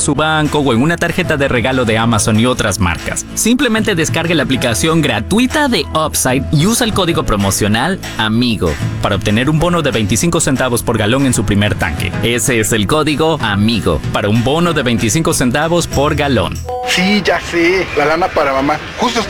su banco o en una tarjeta de regalo de Amazon y otras marcas. Simplemente descargue la aplicación gratuita de Upside y usa el código promocional AMIGO para obtener un bono de 25 centavos por galón en su primer tanque. Ese es el código AMIGO para un bono de 25 centavos por galón. Sí, ya sé, la lana para mamá. Justo